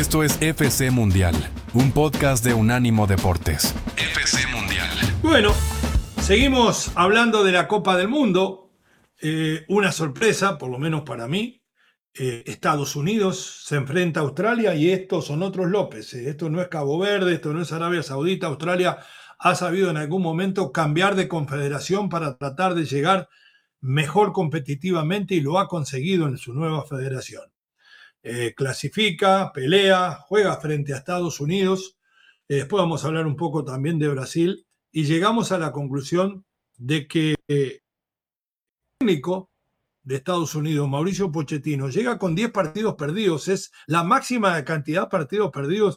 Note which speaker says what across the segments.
Speaker 1: Esto es FC Mundial, un podcast de Unánimo Deportes. FC Mundial.
Speaker 2: Bueno, seguimos hablando de la Copa del Mundo. Una sorpresa, por lo menos para mí. Estados Unidos se enfrenta a Australia y estos son otros López. Esto no es Cabo Verde, esto no es Arabia Saudita. Australia ha sabido en algún momento cambiar de confederación para tratar de llegar mejor competitivamente y lo ha conseguido en su nueva federación. Clasifica, pelea, juega frente a Estados Unidos. Después vamos a hablar un poco también de Brasil y llegamos a la conclusión de que el técnico de Estados Unidos, Mauricio Pochettino, llega con 10 partidos perdidos. Es la máxima cantidad de partidos perdidos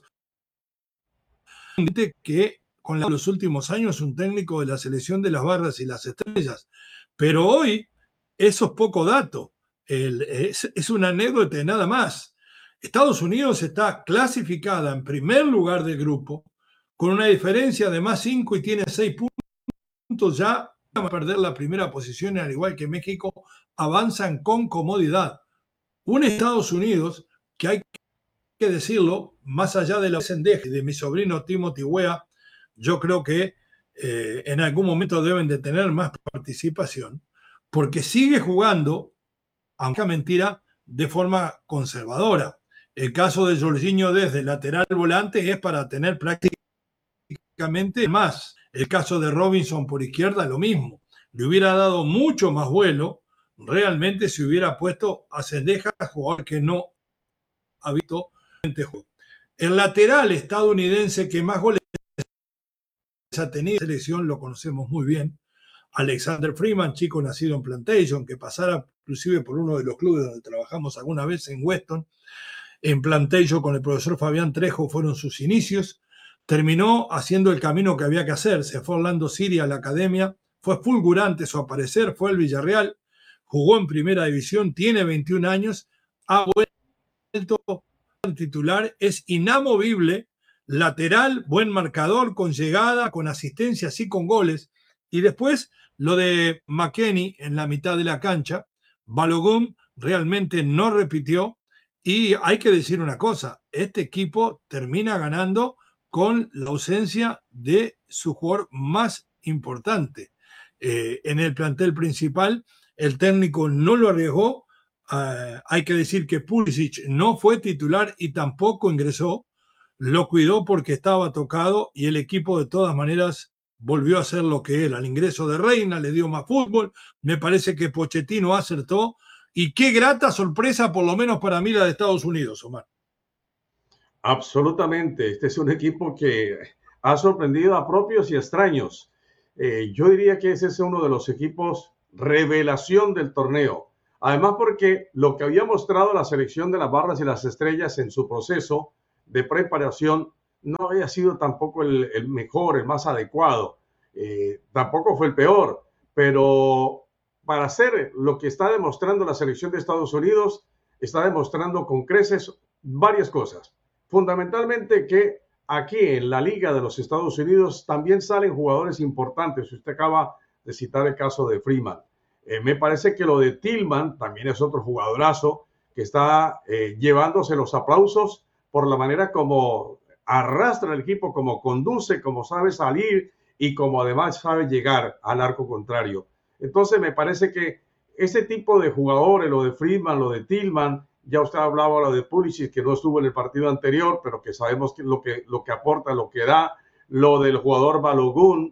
Speaker 2: que con los últimos años un técnico de la selección de las barras y las estrellas. Pero hoy eso es poco dato. Es una anécdota nada más. Estados Unidos está clasificada en primer lugar del grupo con una diferencia de más 5 y tiene 6 puntos. Ya van a perder la primera posición, al igual que México, avanzan con comodidad. Un Estados Unidos que hay que decirlo, más allá de la sendeja de mi sobrino Timothy Weah, yo creo que en algún momento deben de tener más participación, porque sigue jugando, aunque mentira, de forma conservadora. El caso de Jorginho desde lateral volante es para tener prácticamente más. El caso de Robinson por izquierda, lo mismo. Le hubiera dado mucho más vuelo realmente si hubiera puesto a Sendejas, jugador que no ha visto. El lateral estadounidense que más goles ha tenido en la selección, lo conocemos muy bien, Alexander Freeman, chico nacido en Plantation, que pasara inclusive por uno de los clubes donde trabajamos alguna vez en Weston. En Plantation con el profesor Fabián Trejo fueron sus inicios. Terminó haciendo el camino que había que hacer. Se fue a Orlando City a la academia. Fue fulgurante su aparecer. Fue al Villarreal. Jugó en primera división. Tiene 21 años. Ha vuelto titular. Es inamovible. Lateral, buen marcador, con llegada, con asistencias y con goles. Y después lo de McKennie en la mitad de la cancha. Balogun realmente no repitió. Y hay que decir una cosa, este equipo termina ganando con la ausencia de su jugador más importante. En el plantel principal, el técnico no lo arriesgó. Hay que decir que Pulisic no fue titular y tampoco ingresó. Lo cuidó porque estaba tocado y el equipo de todas maneras volvió a ser lo que era. El ingreso de Reina le dio más fútbol. Me parece que Pochettino acertó. Y qué grata sorpresa, por lo menos para mí, la de Estados Unidos, Omar.
Speaker 3: Absolutamente. Este es un equipo que ha sorprendido a propios y extraños. Yo diría que ese es uno de los equipos revelación del torneo. Además porque lo que había mostrado la selección de las barras y las estrellas en su proceso de preparación no había sido tampoco el mejor, el más adecuado. Tampoco fue el peor, pero para hacer lo que está demostrando la selección de Estados Unidos, está demostrando con creces varias cosas. Fundamentalmente que aquí en la Liga de los Estados Unidos también salen jugadores importantes. Usted acaba de citar el caso de Freeman. Me parece que lo de Tillman también es otro jugadorazo que está llevándose los aplausos por la manera como arrastra el equipo, como conduce, como sabe salir y como además sabe llegar al arco contrario. Entonces me parece que ese tipo de jugadores, lo de Freeman, lo de Tillman, ya usted hablaba lo de Pulisic, que no estuvo en el partido anterior, pero que sabemos que lo que aporta, lo que da, lo del jugador Balogun,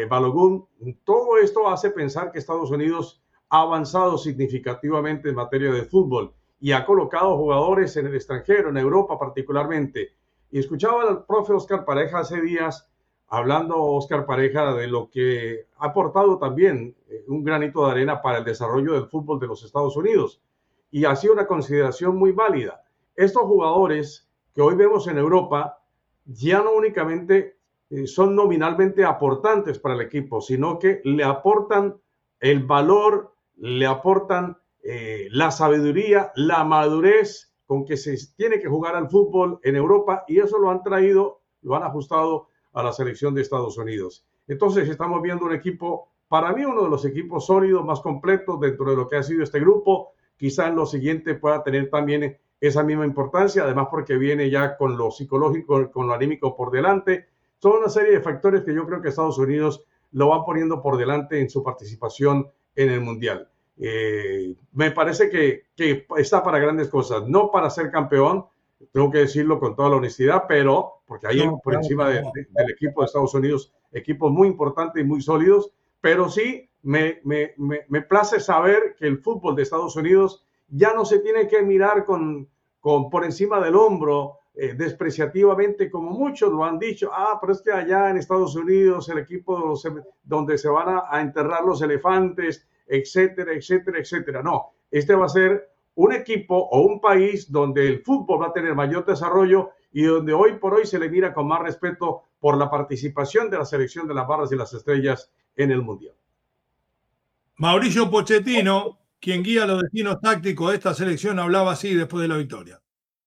Speaker 3: todo esto hace pensar que Estados Unidos ha avanzado significativamente en materia de fútbol y ha colocado jugadores en el extranjero, en Europa particularmente. Y escuchaba al profe Oscar Pareja hace días, hablando Oscar Pareja de lo que ha aportado también un granito de arena para el desarrollo del fútbol de los Estados Unidos. Y ha sido una consideración muy válida. Estos jugadores que hoy vemos en Europa ya no únicamente son nominalmente aportantes para el equipo, sino que le aportan el valor, le aportan la sabiduría, la madurez con que se tiene que jugar al fútbol en Europa, y eso lo han traído, lo han ajustado a la selección de Estados Unidos. Entonces estamos viendo un equipo, para mí uno de los equipos sólidos, más completos dentro de lo que ha sido este grupo. Quizá en lo siguiente pueda tener también esa misma importancia, además porque viene ya con lo psicológico, con lo anímico por delante. Son una serie de factores que yo creo que Estados Unidos lo va poniendo por delante en su participación en el Mundial. Me parece que está para grandes cosas, no para ser campeón, tengo que decirlo con toda la honestidad, pero porque hay por encima del equipo de Estados Unidos equipos muy importantes y muy sólidos, pero sí me place saber que el fútbol de Estados Unidos ya no se tiene que mirar por encima del hombro despreciativamente, como muchos lo han dicho. Pero es que allá en Estados Unidos el equipo donde se van a enterrar los elefantes, etcétera, etcétera, etcétera. No, este va a ser un equipo o un país donde el fútbol va a tener mayor desarrollo y donde hoy por hoy se le mira con más respeto por la participación de la selección de las barras y las estrellas en el Mundial.
Speaker 2: Mauricio Pochettino, quien guía los destinos tácticos de esta selección, hablaba así después de la victoria.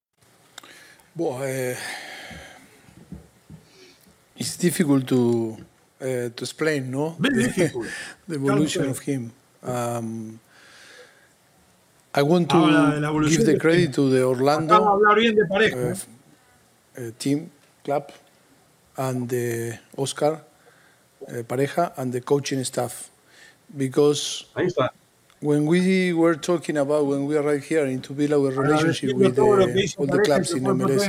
Speaker 4: It's difficult to explain, no? The evolution of him. I want to give the credit to the Orlando team, club, and the Oscar Pareja and the coaching staff, because when we were talking about when we arrived here and to build our relationship with all the clubs in MLS,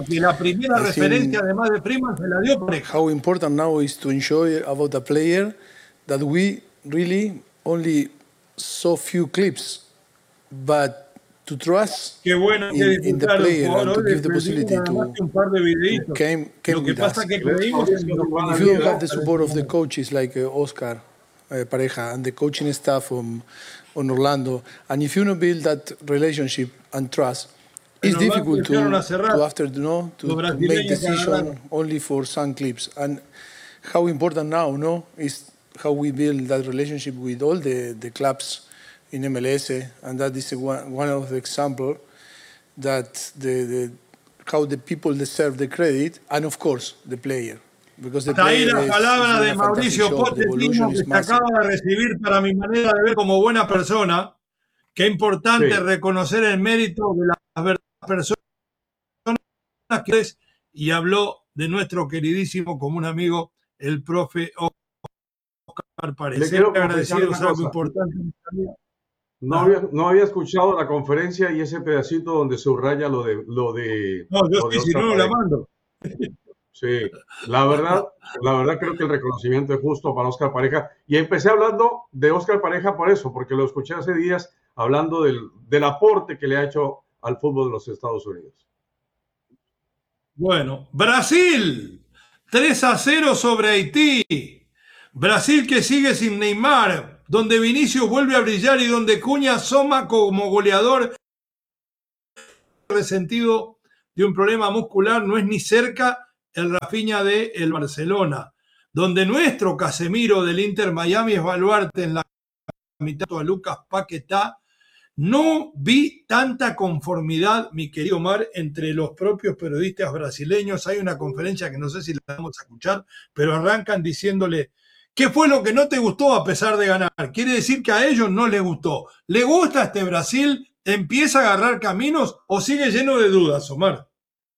Speaker 4: how important now is to enjoy about a player that we really only saw few clips, but to trust in the player and to give the possibility to came with us. If you don't have the support of the coaches like Oscar Pareja and the coaching staff on Orlando, and if you don't build that relationship and trust, it's difficult to make decisions only for some clips. And how important now, is how we build that relationship with all the clubs in MLS, and that is one of the examples that how the people deserve the credit, and of course the player.
Speaker 2: Hasta ahí las palabras de Mauricio Pochettino, que se acaba de recibir, para mi manera de ver, como buena persona. Qué importante reconocer el mérito de las verdaderas personas que es, y habló de nuestro queridísimo como un amigo, el profe Oscar Pareja.
Speaker 3: Le quiero agradecido, es algo importante. No había escuchado la conferencia y ese pedacito donde subraya lo de
Speaker 2: No, yo sí, si no la mando.
Speaker 3: Sí, la verdad creo que el reconocimiento es justo para Oscar Pareja. Y empecé hablando de Oscar Pareja por eso, porque lo escuché hace días hablando del aporte que le ha hecho al fútbol de los Estados Unidos.
Speaker 2: Bueno, Brasil, 3-0 sobre Haití. Brasil que sigue sin Neymar, donde Vinicius vuelve a brillar y donde Cunha asoma como goleador resentido de un problema muscular, no es ni cerca el Rafinha de el Barcelona, donde nuestro Casemiro del Inter Miami es baluarte en la mitad a Lucas Paquetá. No vi tanta conformidad, mi querido Omar, entre los propios periodistas brasileños. Hay una conferencia que no sé si la vamos a escuchar, pero arrancan diciéndole: ¿qué fue lo que no te gustó a pesar de ganar? Quiere decir que a ellos no les gustó. ¿Le gusta este Brasil? ¿Empieza a agarrar caminos o sigue lleno de dudas, Omar?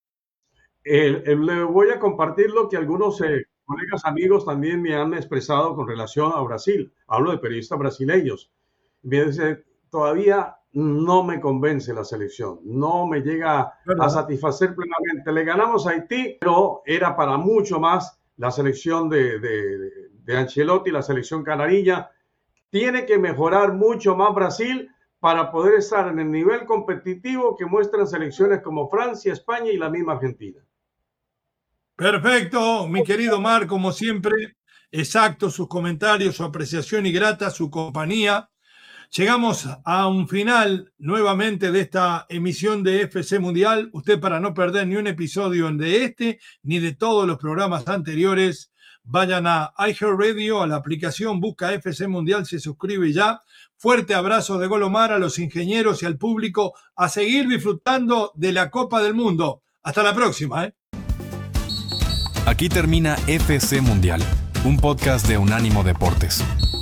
Speaker 3: Le voy a compartir lo que algunos colegas amigos también me han expresado con relación a Brasil. Hablo de periodistas brasileños. Me dice, todavía no me convence la selección, no me llega a satisfacer plenamente. Le ganamos a Haití, pero era para mucho más la selección de Ancelotti, la selección canariña. Tiene que mejorar mucho más Brasil para poder estar en el nivel competitivo que muestran selecciones como Francia, España y la misma Argentina.
Speaker 2: Perfecto, mi querido Omar, como siempre, exacto sus comentarios, su apreciación y grata su compañía. Llegamos a un final nuevamente de esta emisión de FC Mundial. Usted, para no perder ni un episodio de este ni de todos los programas anteriores, vayan a iHeartRadio, a la aplicación, busca FC Mundial, se suscribe ya. Fuerte abrazo de Gol Omar a los ingenieros y al público, a seguir disfrutando de la Copa del Mundo. Hasta la próxima.
Speaker 1: Aquí termina FC Mundial, un podcast de Unánimo Deportes.